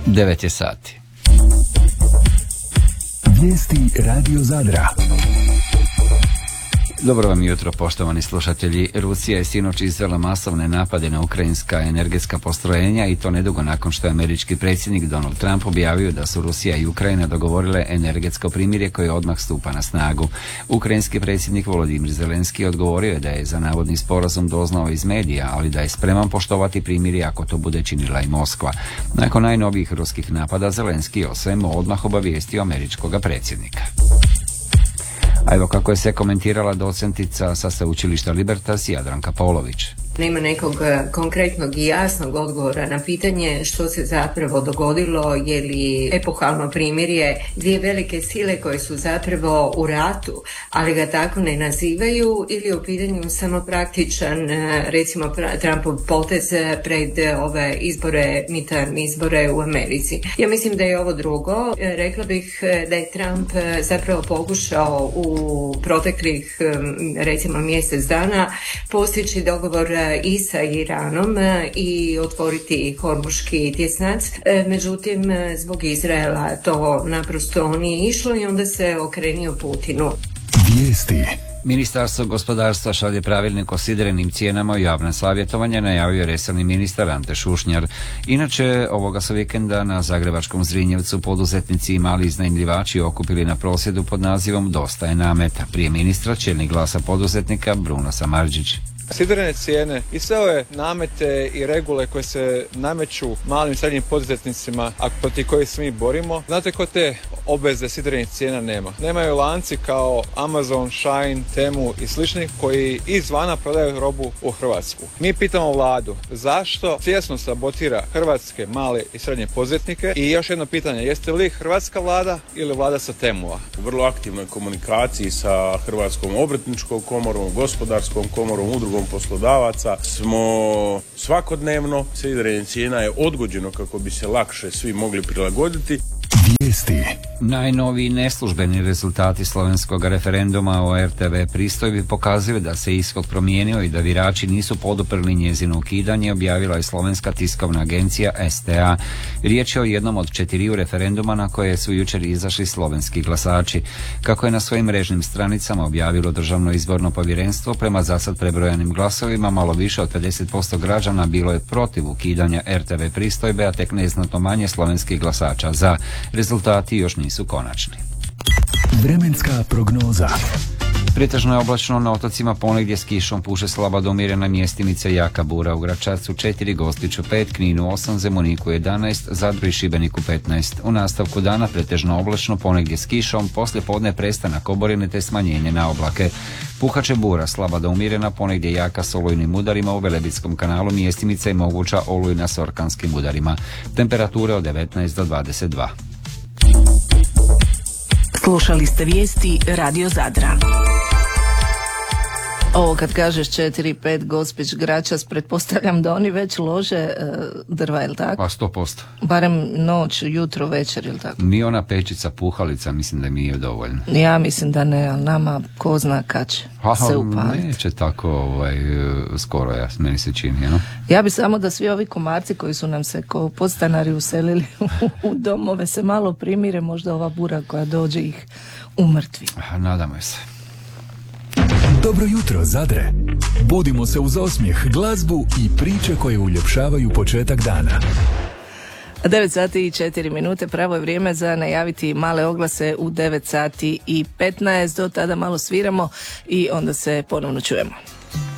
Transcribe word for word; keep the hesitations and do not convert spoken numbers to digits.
devet je sati. Vijesti Radio Zadra. Dobro vam jutro, poštovani slušatelji. Rusija je sinoć izvela masovne napade na ukrajinska energetska postrojenja i to nedugo nakon što je američki predsjednik Donald Trump objavio da su Rusija i Ukrajina dogovorile energetsko primirje koje odmah stupa na snagu. Ukrajinski predsjednik Volodimir Zelenski odgovorio je da je za navodni sporazum doznao iz medija, ali da je spreman poštovati primirje ako to bude činila i Moskva. Nakon najnovijih ruskih napada Zelenski je o svemu odmah obavijestio američkoga predsjednika. A evo kako je se komentirala docentica sa sveučilišta Libertas Jadranka Polović. Nema nekog konkretnog i jasnog odgovora na pitanje što se zapravo dogodilo, je li epohalno primirje dvije velike sile koje su zapravo u ratu, ali ga tako ne nazivaju, ili je u pitanju samo praktičan, recimo Trumpov potez pred ove izbore, midterm izbore u Americi. Ja mislim da je ovo drugo. Rekla bih da je Trump zapravo pokušao u proteklih recimo mjesec dana postići dogovor i sa Iranom i otvoriti Hormuški tjesnac. Međutim, zbog Izraela to naprosto nije išlo i onda se okrenio Putinu. Vijesti. Ministarstvo gospodarstva šalje pravilnik o sidrenim cijenama u javno savjetovanje, najavio resorni ministar Ante Šušnjar. Inače, ovoga su vikenda na zagrebačkom Zrinjevcu poduzetnici i mali iznajmljivači okupili na prosvjedu pod nazivom Dosta je nameta. Prije ministra čelnik Glasa poduzetnika Bruno Samardžić. Sidrene cijene i sve ove namete i regule koje se nameću malim i srednjim poduzetnicima, a protiv kojih se mi borimo, znate ko te obveze sidrenih cijena nema? Nemaju lanci kao Amazon, Shine, Temu i slični koji izvana prodaju robu u Hrvatsku. Mi pitamo vladu zašto svjesno sabotira hrvatske male i srednje poduzetnike i još jedno pitanje, jeste li hrvatska vlada ili vlada sa Temua? U vrlo aktivnoj komunikaciji sa Hrvatskom obrtničkom komorom, gospodarskom komorom, udrugom poslodavaca smo svakodnevno. Sidrenje cijena je odgođeno kako bi se lakše svi mogli prilagoditi. Vijesti. Najnoviji neslužbeni rezultati slovenskog referenduma o er te ve pristojbi pokazuju da se ishod promijenio i da birači nisu poduprli njezino ukidanje, objavila je slovenska tiskovna agencija es te a. Riječ je o jednom od četiriju referenduma na koje su jučer izašli slovenski glasači. Kako je na svojim mrežnim stranicama objavilo Državno izborno povjerenstvo, prema zasad prebrojanim glasovima malo više od pedeset posto građana bilo je protiv ukidanja er te ve pristojbe, a tek neznatno manje slovenskih glasača za. Rezultati još nisu konačni. Vremenska prognoza. Pretežno je oblačno, na otocima ponegdje s kišom, puše slaba do umjerena mjestimica, jaka bura. U Gračacu četiri, Gospiću pet, Kninu osam, Zemuniku jedanaest, Zadru i Šibeniku petnaest. U nastavku dana pretežno oblačno, ponegdje s kišom, poslije podne prestanak oborine te smanjenje na oblake. Puhaće bura, slaba do umjerena, ponegdje jaka s olujnim udarima. U Velebitskom kanalu mjestimica je moguća olujna s orkanskim udarima. Temperature od devetnaest do dvadeset dva. Slušali ste vijesti Radio Zadra. Ovo kad kažeš četiri pet Gospić, Gračac, pretpostavljam da oni već lože uh, drva, je li tako? Pa sto posto. Barem noć, jutro, večer, je li tako? Ni ona pečica, puhalica, mislim da mi je dovoljno. Ja mislim da ne, ali nama ko zna kad će Aha, se upaliti. Neće tako ovaj, skoro, ja, meni se čini. No? Ja bi samo da svi ovi komarci koji su nam se kao podstanari uselili u domove se malo primire, možda ova bura koja dođe ih umrtvi. Nadamo se. Dobro jutro, Zadre. Budimo se uz osmijeh, glazbu i priče koje uljepšavaju početak dana. devet sati i četiri minute, pravo je vrijeme za najaviti male oglase u devet sati i petnaest. Do tada malo sviramo i onda se ponovno čujemo.